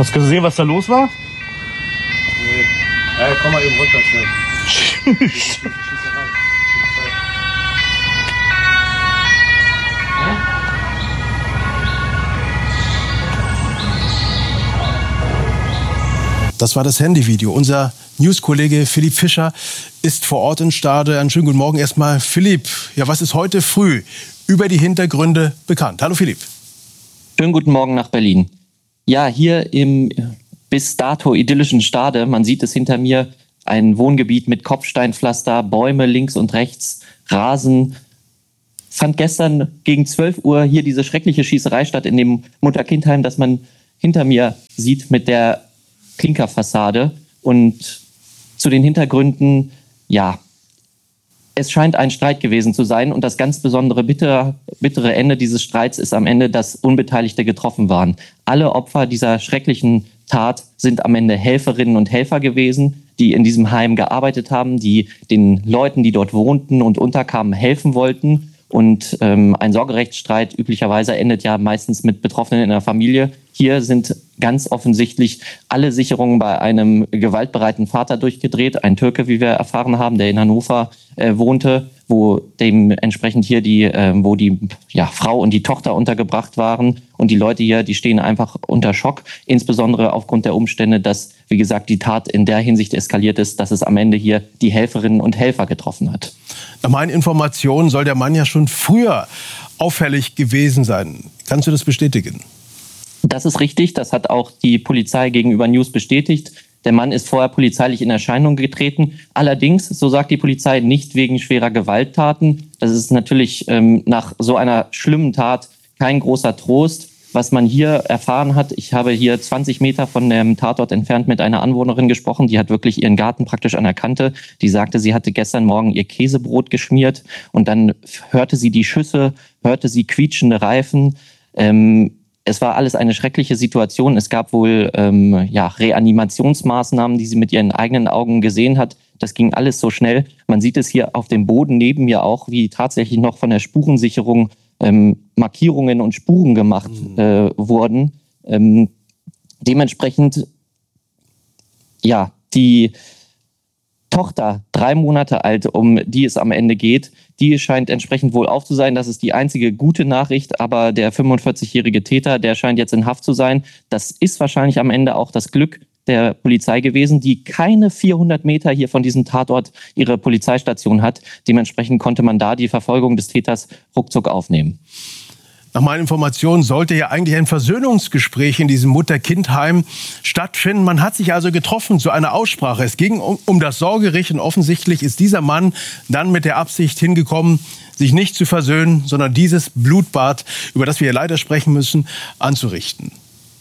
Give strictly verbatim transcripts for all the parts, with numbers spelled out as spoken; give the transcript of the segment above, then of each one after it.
Hast du gesehen, was da los war? Nee. Ja, komm mal eben runter schnell. Das war das Handyvideo. Unser News-Kollege Philipp Fischer ist vor Ort in Stade. Einen schönen guten Morgen erstmal. Philipp, ja, was ist heute früh über die Hintergründe bekannt? Hallo Philipp. Schönen guten Morgen nach Berlin. Ja, hier im bis dato idyllischen Stade, man sieht es hinter mir, ein Wohngebiet mit Kopfsteinpflaster, Bäume links und rechts, Rasen. Fand gestern gegen zwölf Uhr hier diese schreckliche Schießerei statt in dem Mutter-Kind-Heim, das man hinter mir sieht mit der Klinkerfassade. Und zu den Hintergründen, ja, es scheint ein Streit gewesen zu sein. Und das ganz besondere bittere, bittere Ende dieses Streits ist am Ende, dass Unbeteiligte getroffen waren. Alle Opfer dieser schrecklichen Tat sind am Ende Helferinnen und Helfer gewesen, die in diesem Heim gearbeitet haben, die den Leuten, die dort wohnten und unterkamen, helfen wollten. Und ähm, ein Sorgerechtsstreit üblicherweise endet ja meistens mit Betroffenen in der Familie. Hier sind ganz offensichtlich alle Sicherungen bei einem gewaltbereiten Vater durchgedreht. Ein Türke, wie wir erfahren haben, der in Hannover äh, wohnte, wo dementsprechend hier die, äh, wo die ja, Frau und die Tochter untergebracht waren. Und die Leute hier, die stehen einfach unter Schock. Insbesondere aufgrund der Umstände, dass, wie gesagt, die Tat in der Hinsicht eskaliert ist, dass es am Ende hier die Helferinnen und Helfer getroffen hat. Nach meinen Informationen soll der Mann ja schon früher auffällig gewesen sein. Kannst du das bestätigen? Das ist richtig. Das hat auch die Polizei gegenüber News bestätigt. Der Mann ist vorher polizeilich in Erscheinung getreten. Allerdings, so sagt die Polizei, nicht wegen schwerer Gewalttaten. Das ist natürlich ähm, nach so einer schlimmen Tat kein großer Trost. Was man hier erfahren hat, ich habe hier zwanzig Meter von dem Tatort entfernt mit einer Anwohnerin gesprochen, die hat wirklich ihren Garten praktisch an der Kante. Die sagte, sie hatte gestern Morgen ihr Käsebrot geschmiert und dann hörte sie die Schüsse, hörte sie quietschende Reifen. Ähm, es war alles eine schreckliche Situation. Es gab wohl ähm, ja, Reanimationsmaßnahmen, die sie mit ihren eigenen Augen gesehen hat. Das ging alles so schnell. Man sieht es hier auf dem Boden neben mir auch, wie tatsächlich noch von der Spurensicherung ähm, Markierungen und Spuren gemacht äh, wurden. Ähm, dementsprechend, ja, die Tochter, drei Monate alt, um die es am Ende geht, die scheint entsprechend wohl auf zu sein. Das ist die einzige gute Nachricht, aber der fünfundvierzigjährige Täter, der scheint jetzt in Haft zu sein. Das ist wahrscheinlich am Ende auch das Glück der Polizei gewesen, die keine vierhundert Meter hier von diesem Tatort ihre Polizeistation hat. Dementsprechend konnte man da die Verfolgung des Täters ruckzuck aufnehmen. Nach meinen Informationen sollte ja eigentlich ein Versöhnungsgespräch in diesem Mutter-Kind-Heim stattfinden. Man hat sich also getroffen zu einer Aussprache. Es ging um, um das Sorgerecht und offensichtlich ist dieser Mann dann mit der Absicht hingekommen, sich nicht zu versöhnen, sondern dieses Blutbad, über das wir hier leider sprechen müssen, anzurichten.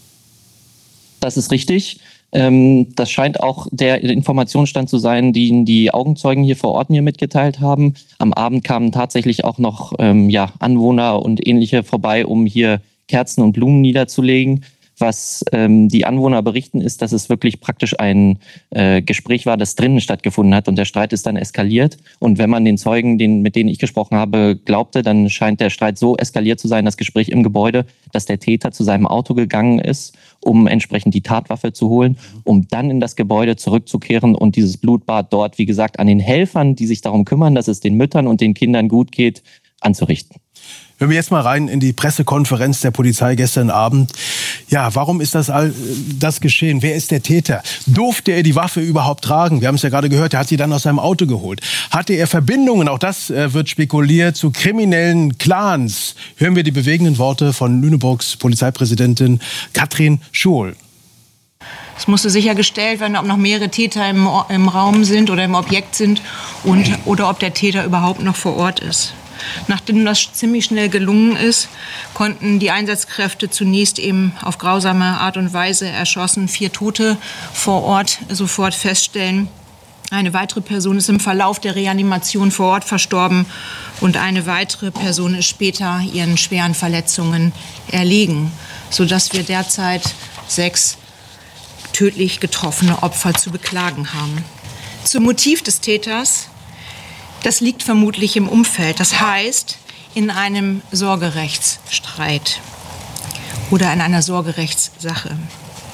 Das ist richtig. Das scheint auch der Informationsstand zu sein, den die Augenzeugen hier vor Ort mir mitgeteilt haben. Am Abend kamen tatsächlich auch noch ähm, ja, Anwohner und Ähnliche vorbei, um hier Kerzen und Blumen niederzulegen. Was ähm, die Anwohner berichten, ist, dass es wirklich praktisch ein äh, Gespräch war, das drinnen stattgefunden hat und der Streit ist dann eskaliert. Und wenn man den Zeugen, den, mit denen ich gesprochen habe, glaubte, dann scheint der Streit so eskaliert zu sein, das Gespräch im Gebäude, dass der Täter zu seinem Auto gegangen ist, um entsprechend die Tatwaffe zu holen, um dann in das Gebäude zurückzukehren und dieses Blutbad dort, wie gesagt, an den Helfern, die sich darum kümmern, dass es den Müttern und den Kindern gut geht, anzurichten. Hören wir jetzt mal rein in die Pressekonferenz der Polizei gestern Abend. Ja, warum ist das all das geschehen? Wer ist der Täter? Durfte er die Waffe überhaupt tragen? Wir haben es ja gerade gehört, er hat sie dann aus seinem Auto geholt. Hatte er Verbindungen, auch das äh, wird spekuliert, zu kriminellen Clans? Hören wir die bewegenden Worte von Lüneburgs Polizeipräsidentin Katrin Schuhl. Es musste sichergestellt werden, ob noch mehrere Täter im, im Raum sind oder im Objekt sind und, oder ob der Täter überhaupt noch vor Ort ist. Nachdem das ziemlich schnell gelungen ist, konnten die Einsatzkräfte zunächst eben auf grausame Art und Weise erschossen, vier Tote vor Ort sofort feststellen. Eine weitere Person ist im Verlauf der Reanimation vor Ort verstorben und eine weitere Person ist später ihren schweren Verletzungen erlegen, sodass wir derzeit sechs tödlich getroffene Opfer zu beklagen haben. Zum Motiv des Täters: Das liegt vermutlich im Umfeld, das heißt in einem Sorgerechtsstreit oder in einer Sorgerechtssache.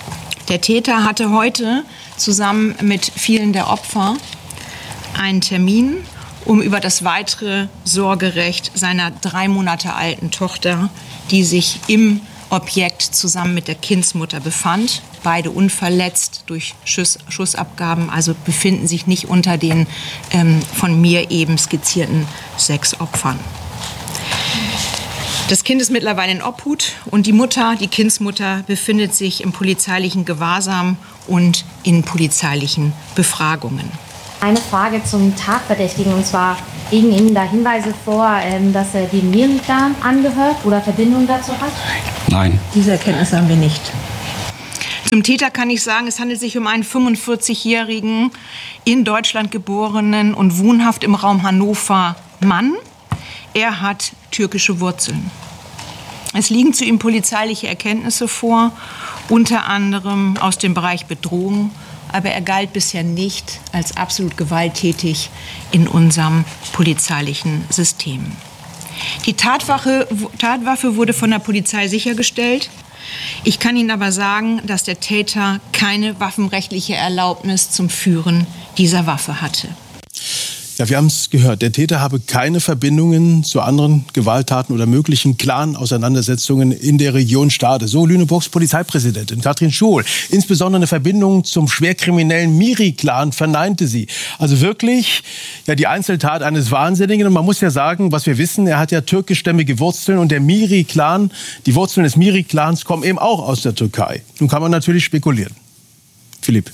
Der Täter hatte heute zusammen mit vielen der Opfer einen Termin, um über das weitere Sorgerecht seiner drei Monate alten Tochter, die sich im Objekt zusammen mit der Kindsmutter befand, beide unverletzt durch Schuss, Schussabgaben, also befinden sich nicht unter den ähm, von mir eben skizzierten sechs Opfern. Das Kind ist mittlerweile in Obhut und die Mutter, die Kindsmutter, befindet sich im polizeilichen Gewahrsam und in polizeilichen Befragungen. Eine Frage zum Tatverdächtigen, und zwar liegen Ihnen da Hinweise vor, dass er dem Miri-Clan angehört oder Verbindungen dazu hat? Nein. Diese Erkenntnis haben wir nicht. Zum Täter kann ich sagen, es handelt sich um einen fünfundvierzigjährigen, in Deutschland geborenen und wohnhaft im Raum Hannover Mann. Er hat türkische Wurzeln. Es liegen zu ihm polizeiliche Erkenntnisse vor, unter anderem aus dem Bereich Bedrohung, aber er galt bisher nicht als absolut gewalttätig in unserem polizeilichen System. Die Tatwaffe, Tatwaffe wurde von der Polizei sichergestellt. Ich kann Ihnen aber sagen, dass der Täter keine waffenrechtliche Erlaubnis zum Führen dieser Waffe hatte. Ja, wir haben es gehört. Der Täter habe keine Verbindungen zu anderen Gewalttaten oder möglichen Clan-Auseinandersetzungen in der Region Stade. So Lüneburgs Polizeipräsidentin Katrin Schohl. Insbesondere eine Verbindung zum schwerkriminellen Miri-Clan verneinte sie. Also wirklich ja, die Einzeltat eines Wahnsinnigen. Und man muss ja sagen, was wir wissen, er hat ja türkischstämmige Wurzeln. Und der Miri-Clan, die Wurzeln des Miri-Clans kommen eben auch aus der Türkei. Nun kann man natürlich spekulieren. Philipp.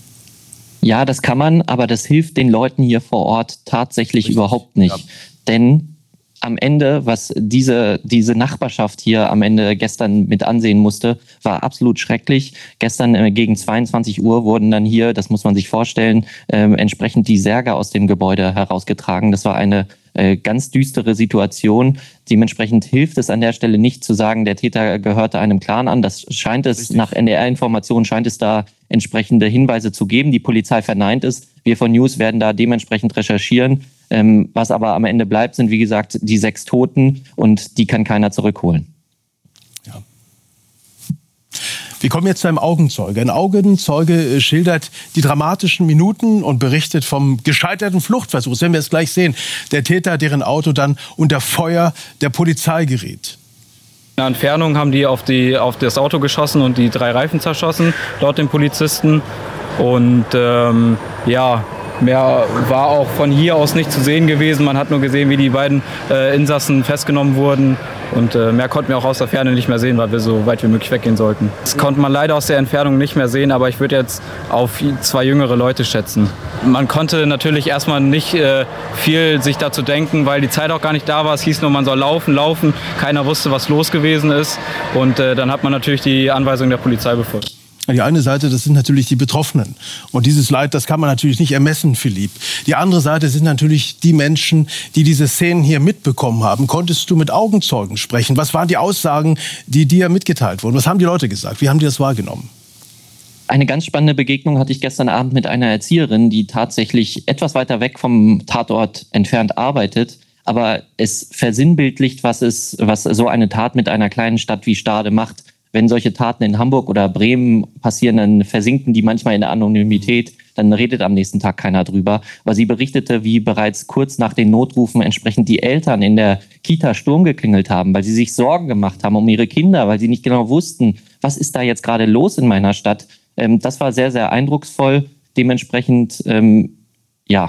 Ja, das kann man, aber das hilft den Leuten hier vor Ort tatsächlich Richtig. überhaupt nicht. Ja. Denn am Ende, was diese, diese Nachbarschaft hier am Ende gestern mit ansehen musste, war absolut schrecklich. Gestern äh, gegen zweiundzwanzig Uhr wurden dann hier, das muss man sich vorstellen, äh, entsprechend die Särge aus dem Gebäude herausgetragen. Das war eine äh, ganz düstere Situation. Dementsprechend hilft es an der Stelle nicht zu sagen, der Täter gehörte einem Clan an. Das scheint es, Richtig. nach N D R-Informationen scheint es da entsprechende Hinweise zu geben. Die Polizei verneint es. Wir von News werden da dementsprechend recherchieren. Ähm, was aber am Ende bleibt, sind wie gesagt die sechs Toten und die kann keiner zurückholen. Ja. Wir kommen jetzt zu einem Augenzeuge. Ein Augenzeuge schildert die dramatischen Minuten und berichtet vom gescheiterten Fluchtversuch. Das werden wir jetzt gleich sehen. Der Täter, deren Auto dann unter Feuer der Polizei geriet. In der Entfernung haben die auf, die auf das Auto geschossen und die drei Reifen zerschossen, laut den Polizisten. Und ähm, ja, mehr war auch von hier aus nicht zu sehen gewesen. Man hat nur gesehen, wie die beiden äh, Insassen festgenommen wurden. Und äh, mehr konnten wir auch aus der Ferne nicht mehr sehen, weil wir so weit wie möglich weggehen sollten. Das konnte man leider aus der Entfernung nicht mehr sehen, aber ich würde jetzt auf zwei jüngere Leute schätzen. Man konnte natürlich erstmal nicht äh, viel sich dazu denken, weil die Zeit auch gar nicht da war. Es hieß nur, man soll laufen, laufen. Keiner wusste, was los gewesen ist. Und äh, dann hat man natürlich die Anweisung der Polizei befolgt. Die eine Seite, das sind natürlich die Betroffenen. Und dieses Leid, das kann man natürlich nicht ermessen, Philipp. Die andere Seite sind natürlich die Menschen, die diese Szenen hier mitbekommen haben. Konntest du mit Augenzeugen sprechen? Was waren die Aussagen, die dir mitgeteilt wurden? Was haben die Leute gesagt? Wie haben die das wahrgenommen? Eine ganz spannende Begegnung hatte ich gestern Abend mit einer Erzieherin, die tatsächlich etwas weiter weg vom Tatort entfernt arbeitet. Aber es versinnbildlicht, was, es, was so eine Tat mit einer kleinen Stadt wie Stade macht. Wenn solche Taten in Hamburg oder Bremen passieren, dann versinken die manchmal in der Anonymität. Dann redet am nächsten Tag keiner drüber. Aber sie berichtete, wie bereits kurz nach den Notrufen entsprechend die Eltern in der Kita Sturm geklingelt haben, weil sie sich Sorgen gemacht haben um ihre Kinder, weil sie nicht genau wussten, was ist da jetzt gerade los in meiner Stadt. Ähm, das war sehr, sehr eindrucksvoll. Dementsprechend, ähm, ja,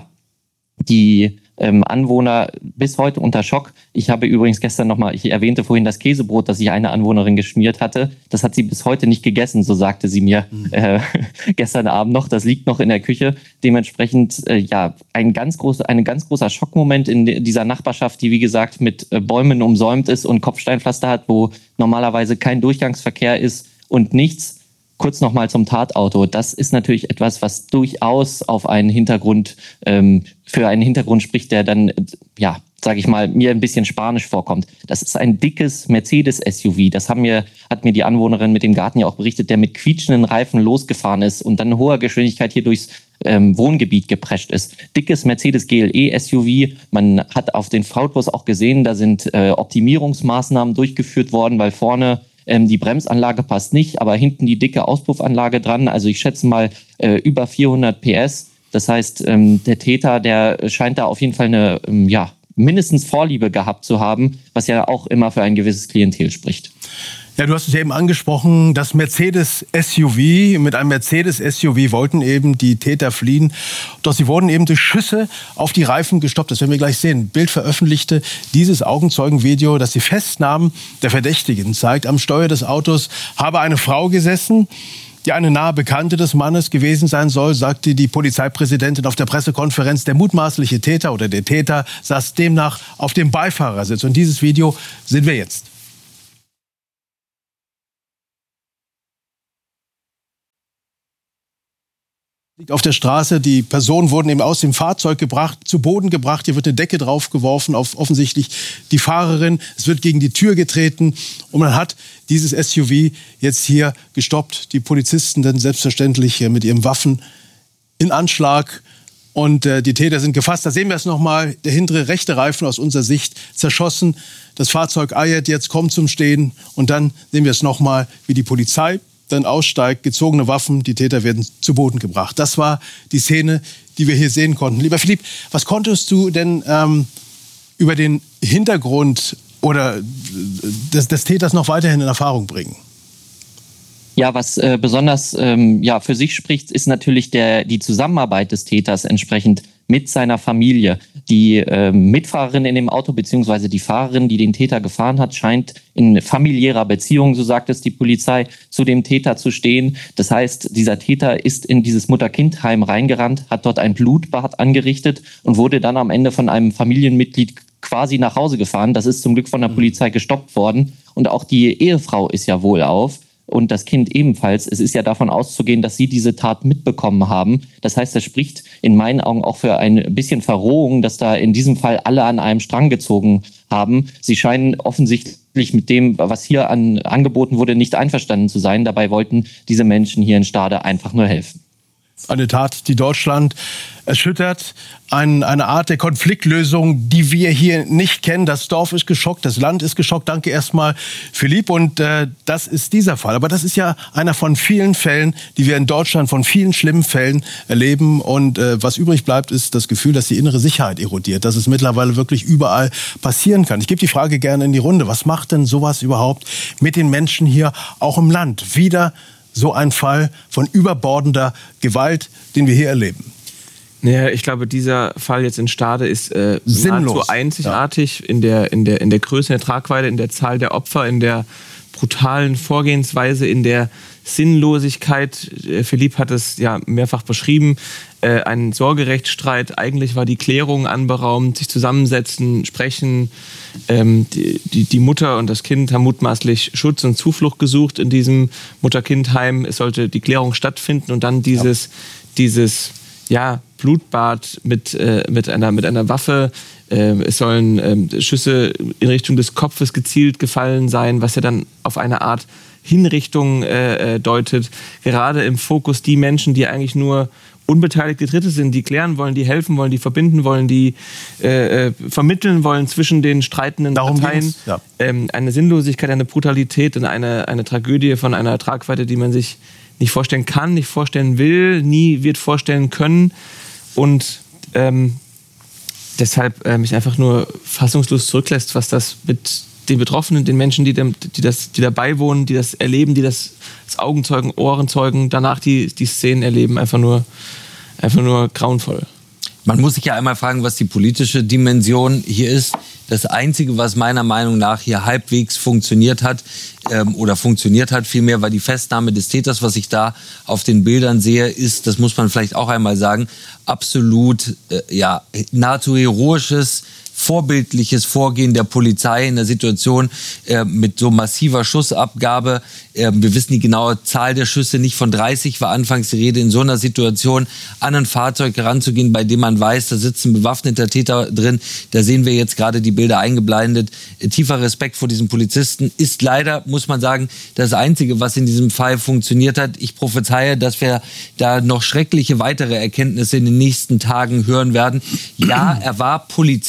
die ähm, Anwohner bis heute unter Schock. Ich habe übrigens gestern nochmal, ich erwähnte vorhin das Käsebrot, das ich eine Anwohnerin geschmiert hatte. Das hat sie bis heute nicht gegessen, so sagte sie mir mhm. äh, gestern Abend noch. Das liegt noch in der Küche. Dementsprechend, äh, ja, ein ganz groß, ein ganz großer Schockmoment in dieser Nachbarschaft, die wie gesagt mit äh, Bäumen umsäumt ist und Kopfsteinpflaster hat, wo normalerweise kein Durchgangsverkehr ist und nichts. Kurz nochmal zum Tatauto. Das ist natürlich etwas, was durchaus auf einen Hintergrund, ähm, für einen Hintergrund spricht, der dann, ja, sage ich mal, mir ein bisschen spanisch vorkommt. Das ist ein dickes Mercedes-S U V. Das haben mir, hat mir die Anwohnerin mit dem Garten ja auch berichtet, der mit quietschenden Reifen losgefahren ist und dann in hoher Geschwindigkeit hier durchs ähm, Wohngebiet geprescht ist. Dickes Mercedes G L E S U V. Man hat auf den Fotos auch gesehen, da sind äh, Optimierungsmaßnahmen durchgeführt worden, weil vorne ähm, die Bremsanlage passt nicht, aber hinten die dicke Auspuffanlage dran. Also ich schätze mal äh, über vierhundert P S. Das heißt, ähm, der Täter, der scheint da auf jeden Fall eine, ähm, ja, mindestens Vorliebe gehabt zu haben, was ja auch immer für ein gewisses Klientel spricht. Ja, du hast es eben angesprochen, das Mercedes-S U V. Mit einem Mercedes-S U V wollten eben die Täter fliehen. Doch sie wurden eben durch Schüsse auf die Reifen gestoppt. Das werden wir gleich sehen. Bild veröffentlichte dieses Augenzeugenvideo, das die Festnahmen der Verdächtigen zeigt. Am Steuer des Autos habe eine Frau gesessen, die eine nahe Bekannte des Mannes gewesen sein soll, sagte die Polizeipräsidentin auf der Pressekonferenz. Der mutmaßliche Täter oder der Täter saß demnach auf dem Beifahrersitz. Und dieses Video sehen wir jetzt. Liegt auf der Straße. Die Personen wurden eben aus dem Fahrzeug gebracht, zu Boden gebracht. Hier wird eine Decke draufgeworfen auf offensichtlich die Fahrerin. Es wird gegen die Tür getreten und man hat dieses S U V jetzt hier gestoppt. Die Polizisten dann selbstverständlich mit ihren Waffen in Anschlag und äh, die Täter sind gefasst. Da sehen wir es nochmal. Der hintere rechte Reifen aus unserer Sicht zerschossen. Das Fahrzeug eiert jetzt, kommt zum Stehen und dann sehen wir es nochmal, wie die Polizei dann aussteigt, gezogene Waffen, die Täter werden zu Boden gebracht. Das war die Szene, die wir hier sehen konnten. Lieber Philipp, was konntest du denn ähm, über den Hintergrund oder des, des Täters noch weiterhin in Erfahrung bringen? Ja, was äh, besonders ähm, ja, für sich spricht, ist natürlich der, die Zusammenarbeit des Täters entsprechend mit seiner Familie. Die äh, Mitfahrerin in dem Auto beziehungsweise die Fahrerin, die den Täter gefahren hat, scheint in familiärer Beziehung, so sagt es die Polizei, zu dem Täter zu stehen. Das heißt, dieser Täter ist in dieses Mutter-Kind-Heim reingerannt, hat dort ein Blutbad angerichtet und wurde dann am Ende von einem Familienmitglied quasi nach Hause gefahren. Das ist zum Glück von der Polizei gestoppt worden. Und auch die Ehefrau ist ja wohlauf. Und das Kind ebenfalls. Es ist ja davon auszugehen, dass sie diese Tat mitbekommen haben. Das heißt, das spricht in meinen Augen auch für ein bisschen Verrohung, dass da in diesem Fall alle an einem Strang gezogen haben. Sie scheinen offensichtlich mit dem, was hier an, angeboten wurde, nicht einverstanden zu sein. Dabei wollten diese Menschen hier in Stade einfach nur helfen. Eine Tat, die Deutschland erschüttert. Ein, eine Art der Konfliktlösung, die wir hier nicht kennen. Das Dorf ist geschockt, das Land ist geschockt. Danke erstmal, Philipp. Und äh, das ist dieser Fall. Aber das ist ja einer von vielen Fällen, die wir in Deutschland, von vielen schlimmen Fällen erleben. Und äh, was übrig bleibt, ist das Gefühl, dass die innere Sicherheit erodiert. Dass es mittlerweile wirklich überall passieren kann. Ich gebe die Frage gerne in die Runde. Was macht denn sowas überhaupt mit den Menschen hier, auch im Land? Wieder so ein Fall von überbordender Gewalt, den wir hier erleben. Naja, ich glaube, dieser Fall jetzt in Stade ist äh, nahezu einzigartig ja. in der, in der, in der Größe der Tragweite, in der Zahl der Opfer, in der brutalen Vorgehensweise, in der Sinnlosigkeit. Philipp hat es ja mehrfach beschrieben. Äh, ein Sorgerechtsstreit. Eigentlich war die Klärung anberaumt, sich zusammensetzen, sprechen. Ähm, die, die, die Mutter und das Kind haben mutmaßlich Schutz und Zuflucht gesucht in diesem Mutter-Kind-Heim. Es sollte die Klärung stattfinden und dann dieses, ja. dieses ja, Blutbad mit, äh, mit, einer, mit einer Waffe. Äh, es sollen äh, Schüsse in Richtung des Kopfes gezielt gefallen sein, was ja dann auf eine Art Hinrichtung äh, deutet. Gerade im Fokus die Menschen, die eigentlich nur unbeteiligte Dritte sind, die klären wollen, die helfen wollen, die verbinden wollen, die äh, vermitteln wollen zwischen den streitenden Darum Parteien. Ja. Ähm, eine Sinnlosigkeit, eine Brutalität und eine, eine Tragödie von einer Tragweite, die man sich nicht vorstellen kann, nicht vorstellen will, nie wird vorstellen können. Und ähm, deshalb äh, mich einfach nur fassungslos zurücklässt, was das mit den Betroffenen, den Menschen, die, dem, die, das, die dabei wohnen, die das erleben, die das als Augenzeugen, Ohrenzeugen, danach die, die Szenen erleben, einfach nur, einfach nur grauenvoll. Man muss sich ja einmal fragen, was die politische Dimension hier ist. Das Einzige, was meiner Meinung nach hier halbwegs funktioniert hat, ähm, oder funktioniert hat vielmehr, war die Festnahme des Täters. Was ich da auf den Bildern sehe, ist, das muss man vielleicht auch einmal sagen, absolut äh, ja, nahezu heroisches, vorbildliches Vorgehen der Polizei in der Situation äh, mit so massiver Schussabgabe. Äh, wir wissen die genaue Zahl der Schüsse nicht. Von dreißig war anfangs die Rede. In so einer Situation an ein Fahrzeug heranzugehen, bei dem man weiß, da sitzt ein bewaffneter Täter drin. Da sehen wir jetzt gerade die Bilder eingeblendet. Äh, tiefer Respekt vor diesen Polizisten ist leider, muss man sagen, das Einzige, was in diesem Fall funktioniert hat. Ich prophezeie, dass wir da noch schreckliche weitere Erkenntnisse in den nächsten Tagen hören werden. Ja, er war Polizei bekannt.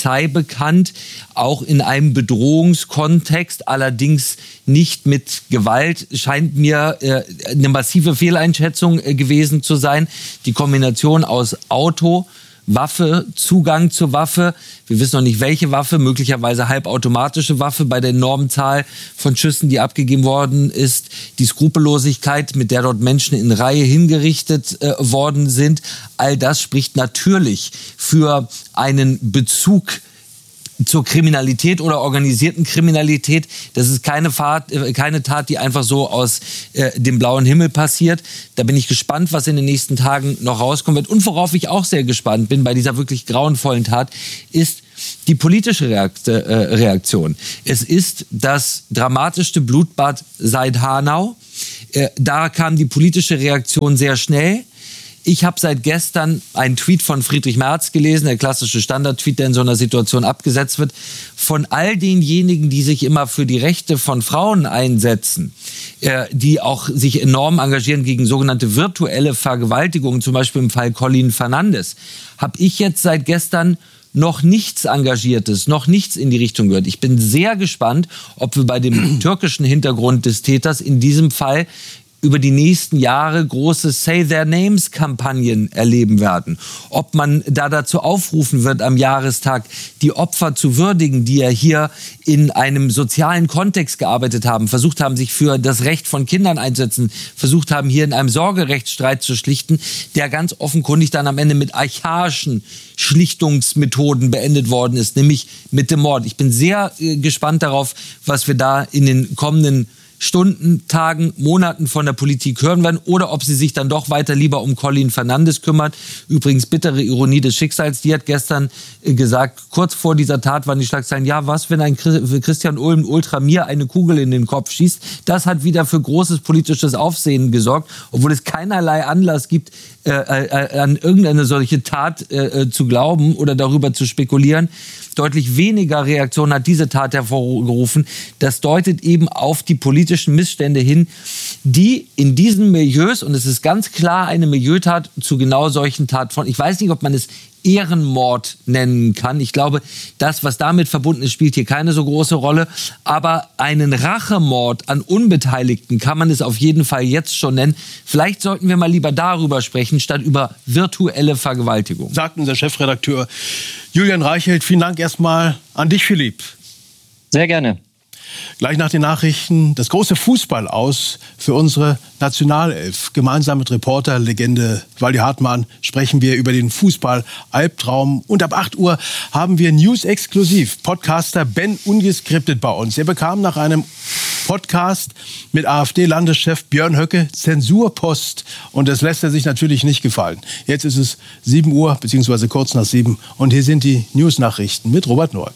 bekannt, auch in einem Bedrohungskontext, allerdings nicht mit Gewalt, scheint mir äh, eine massive Fehleinschätzung äh, gewesen zu sein. Die Kombination aus Auto, Waffe, Zugang zur Waffe. Wir wissen noch nicht, welche Waffe, möglicherweise halbautomatische Waffe bei der enormen Zahl von Schüssen, die abgegeben worden ist. Die Skrupellosigkeit, mit der dort Menschen in Reihe hingerichtet äh, worden sind. All das spricht natürlich für einen Bezug zur Kriminalität oder organisierten Kriminalität. Das ist keine, Fahrt, äh, keine Tat, die einfach so aus äh, dem blauen Himmel passiert. Da bin ich gespannt, was in den nächsten Tagen noch rauskommen wird. Und worauf ich auch sehr gespannt bin bei dieser wirklich grauenvollen Tat, ist die politische Reakt- äh, Reaktion. Es ist das dramatischste Blutbad seit Hanau. Äh, da kam die politische Reaktion sehr schnell. Ich habe seit gestern einen Tweet von Friedrich Merz gelesen, der klassische Standard-Tweet, der in so einer Situation abgesetzt wird. Von all denjenigen, die sich immer für die Rechte von Frauen einsetzen, äh, die auch sich enorm engagieren gegen sogenannte virtuelle Vergewaltigungen, zum Beispiel im Fall Colin Fernandes, habe ich jetzt seit gestern noch nichts Engagiertes, noch nichts in die Richtung gehört. Ich bin sehr gespannt, ob wir bei dem türkischen Hintergrund des Täters in diesem Fall über die nächsten Jahre große Say Their Names-Kampagnen erleben werden. Ob man da dazu aufrufen wird, am Jahrestag die Opfer zu würdigen, die ja hier in einem sozialen Kontext gearbeitet haben, versucht haben, sich für das Recht von Kindern einzusetzen, versucht haben, hier in einem Sorgerechtsstreit zu schlichten, der ganz offenkundig dann am Ende mit archaischen Schlichtungsmethoden beendet worden ist, nämlich mit dem Mord. Ich bin sehr äh, gespannt darauf, was wir da in den kommenden Stunden, Tagen, Monaten von der Politik hören werden oder ob sie sich dann doch weiter lieber um Colin Fernandes kümmert. Übrigens bittere Ironie des Schicksals. Die hat gestern gesagt, kurz vor dieser Tat waren die Schlagzeilen, ja, was, wenn ein Christian Ulm Ultra mir eine Kugel in den Kopf schießt? Das hat wieder für großes politisches Aufsehen gesorgt, obwohl es keinerlei Anlass gibt, äh, äh, an irgendeine solche Tat äh, zu glauben oder darüber zu spekulieren. Deutlich weniger Reaktion hat diese Tat hervorgerufen. Das deutet eben auf die politischen Missstände hin, die in diesen Milieus, und es ist ganz klar eine Milieutat zu genau solchen Taten von, ich weiß nicht, ob man es Ehrenmord nennen kann. Ich glaube, das, was damit verbunden ist, spielt hier keine so große Rolle. Aber einen Rachemord an Unbeteiligten kann man es auf jeden Fall jetzt schon nennen. Vielleicht sollten wir mal lieber darüber sprechen, statt über virtuelle Vergewaltigung. Sagt unser Chefredakteur Julian Reichelt. Vielen Dank erstmal an dich, Philipp. Sehr gerne. Gleich nach den Nachrichten das große Fußball-Aus für unsere Nationalelf. Gemeinsam mit Reporterlegende Waldi Hartmann sprechen wir über den Fußball-Albtraum. Und ab acht Uhr haben wir News-Exklusiv Podcaster Ben Ungeskriptet bei uns. Er bekam nach einem Podcast mit AfD-Landeschef Björn Höcke Zensurpost. Und das lässt er sich natürlich nicht gefallen. Jetzt ist es sieben Uhr, beziehungsweise kurz nach sieben. Und hier sind die News-Nachrichten mit Robert Noack.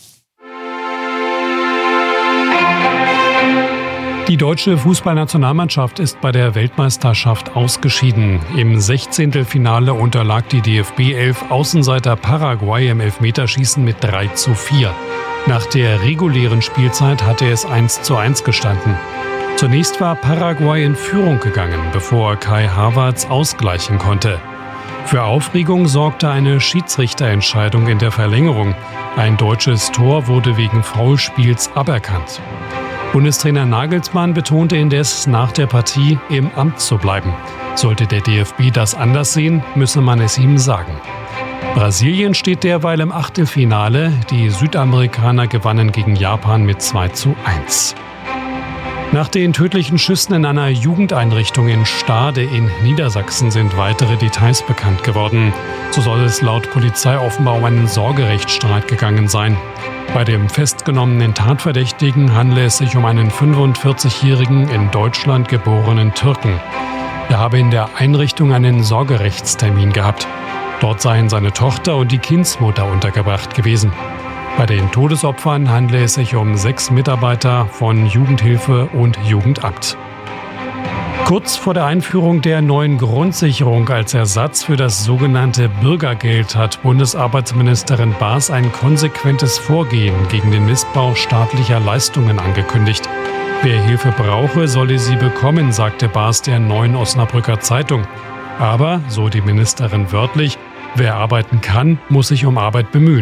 Die deutsche Fußballnationalmannschaft ist bei der Weltmeisterschaft ausgeschieden. Im Sechzehntelfinale unterlag die D F B-Elf Außenseiter Paraguay im Elfmeterschießen mit drei zu vier. Nach der regulären Spielzeit hatte es eins zu eins gestanden. Zunächst war Paraguay in Führung gegangen, bevor Kai Havertz ausgleichen konnte. Für Aufregung sorgte eine Schiedsrichterentscheidung in der Verlängerung. Ein deutsches Tor wurde wegen Foulspiels aberkannt. Bundestrainer Nagelsmann betonte indes nach der Partie, im Amt zu bleiben. Sollte der D F B das anders sehen, müsse man es ihm sagen. Brasilien steht derweil im Achtelfinale. Die Südamerikaner gewannen gegen Japan mit zwei zu eins. Nach den tödlichen Schüssen in einer Jugendeinrichtung in Stade in Niedersachsen sind weitere Details bekannt geworden. So soll es laut Polizei offenbar um einen Sorgerechtsstreit gegangen sein. Bei dem festgenommenen Tatverdächtigen handle es sich um einen fünfundvierzigjährigen in Deutschland geborenen Türken. Er habe in der Einrichtung einen Sorgerechtstermin gehabt. Dort seien seine Tochter und die Kindsmutter untergebracht gewesen. Bei den Todesopfern handle es sich um sechs Mitarbeiter von Jugendhilfe und Jugendamt. Kurz vor der Einführung der neuen Grundsicherung als Ersatz für das sogenannte Bürgergeld hat Bundesarbeitsministerin Baas ein konsequentes Vorgehen gegen den Missbrauch staatlicher Leistungen angekündigt. Wer Hilfe brauche, solle sie bekommen, sagte Baas der Neuen Osnabrücker Zeitung. Aber, so die Ministerin wörtlich, wer arbeiten kann, muss sich um Arbeit bemühen.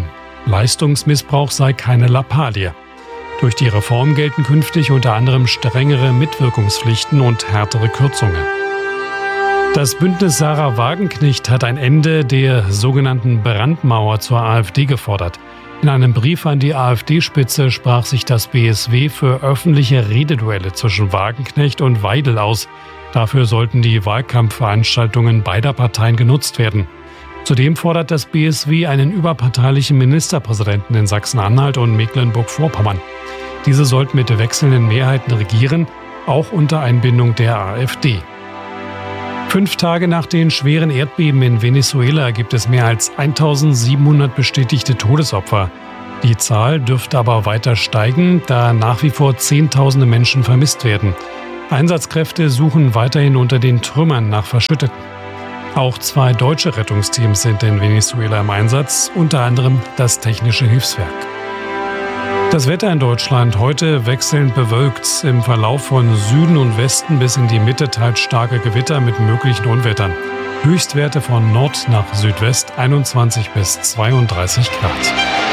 Leistungsmissbrauch sei keine Lappalie. Durch die Reform gelten künftig unter anderem strengere Mitwirkungspflichten und härtere Kürzungen. Das Bündnis Sarah Wagenknecht hat ein Ende der sogenannten Brandmauer zur AfD gefordert. In einem Brief an die AfD-Spitze sprach sich das B S W für öffentliche Rededuelle zwischen Wagenknecht und Weidel aus. Dafür sollten die Wahlkampfveranstaltungen beider Parteien genutzt werden. Zudem fordert das B S W einen überparteilichen Ministerpräsidenten in Sachsen-Anhalt und Mecklenburg-Vorpommern. Diese sollten mit wechselnden Mehrheiten regieren, auch unter Einbindung der AfD. Fünf Tage nach den schweren Erdbeben in Venezuela gibt es mehr als eintausendsiebenhundert bestätigte Todesopfer. Die Zahl dürfte aber weiter steigen, da nach wie vor Zehntausende Menschen vermisst werden. Einsatzkräfte suchen weiterhin unter den Trümmern nach Verschütteten. Auch zwei deutsche Rettungsteams sind in Venezuela im Einsatz, unter anderem das Technische Hilfswerk. Das Wetter in Deutschland heute wechselnd bewölkt. Im Verlauf von Süden und Westen bis in die Mitte teils starke Gewitter mit möglichen Unwettern. Höchstwerte von Nord nach Südwest einundzwanzig bis zweiunddreißig Grad.